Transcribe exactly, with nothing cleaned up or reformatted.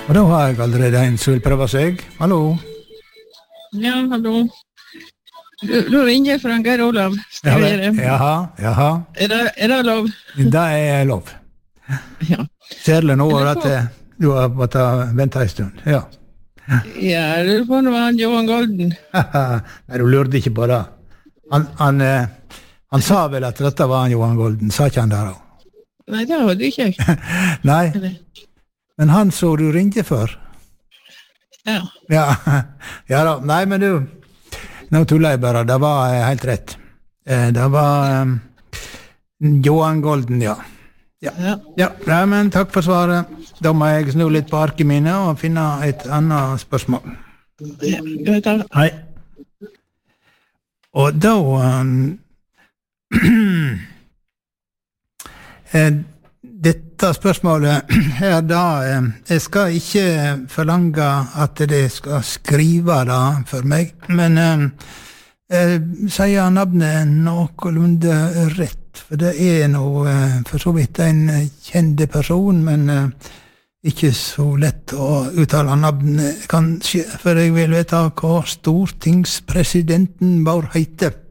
Og da har jeg allerede en som vil prøve seg. Hallo? Ja, hallo. Du, du ringer fra Geir Olav. Ja, jaha, jaha. Er det, er det lov? Det er lov. Ja. Særlig nå at du har måttet vente en stund. Ja. Ja, jeg lurer på når han Johan Golden. Nei, du lurte ikke på det. Han, han, han sa vel at dette var han Johan Golden, sa ikke han der også? Nei, det hadde ikke jeg. Nei, men han så du ringte for. Ja. Ja, ja da. Nei, men du, nå tuller jeg bare, det var helt rett. Det var um, Johan Golden, ja. Ja. Ja. Ja. Ja, men takk for svaret. Da må jeg snu litt på arket mine og finne et annet spørsmål. Ja, greit da. Hei. Og da um, dette spørsmålet her da, jeg skal ikke forlange at det skal skrive det for meg, men jeg sier navnet noenlunde rett, for det er noe for så vidt en kjente person, men ikke så lett å uttale navnet kanskje, for jeg vil vite hva stortingspresidenten vår heter.